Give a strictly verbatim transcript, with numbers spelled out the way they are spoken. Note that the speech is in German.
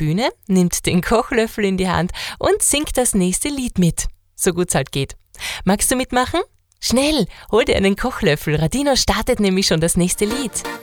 Bühne, nimmt den Kochlöffel in die Hand und singt das nächste Lied mit. So gut es halt geht. Magst du mitmachen? Schnell, hol dir einen Kochlöffel. Radino startet nämlich schon das nächste Lied.